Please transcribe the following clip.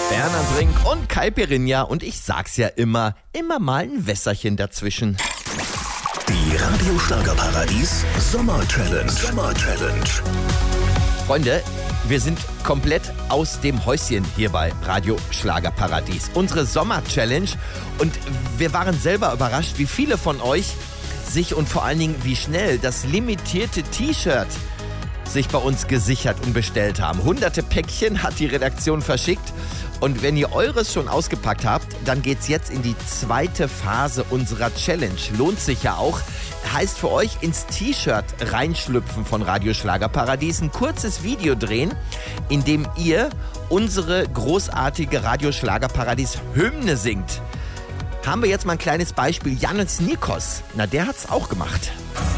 Bernhard Brink und Caipirinha und ich sag's ja immer mal ein Wässerchen dazwischen. Die Radio Schlagerparadies Sommer Challenge. Freunde, wir sind komplett aus dem Häuschen hier bei Radio Schlagerparadies. Unsere Sommer Challenge und wir waren selber überrascht, wie viele von euch sich und vor allen Dingen wie schnell das limitierte T-Shirt sich bei uns gesichert und bestellt haben. Hunderte Päckchen hat die Redaktion verschickt. Und wenn ihr eures schon ausgepackt habt, dann geht's jetzt in die zweite Phase unserer Challenge. Lohnt sich ja auch. Heißt für euch ins T-Shirt reinschlüpfen von Radio Schlagerparadies, ein kurzes Video drehen, in dem ihr unsere großartige Radio Schlagerparadies Hymne singt. Haben wir jetzt mal ein kleines Beispiel. Janis Nikos, der hat's auch gemacht.